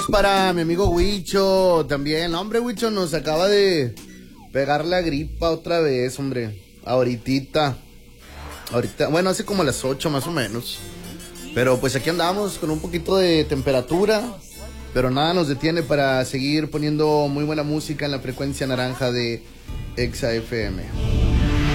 Para mi amigo Huicho también. Hombre, Huicho nos acaba de pegar la gripa otra vez, hombre. Ahorita, bueno, hace como las 8 más o menos. Pero pues aquí andamos con un poquito de temperatura. Pero nada nos detiene para seguir poniendo muy buena música en la frecuencia naranja de Exa FM.